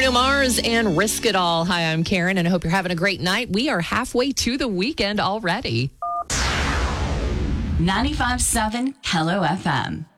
Bruno Mars and Risk It All. Hi, I'm Karen, and I hope you're having a great night. We are halfway to the weekend already. 95.7 Hello FM.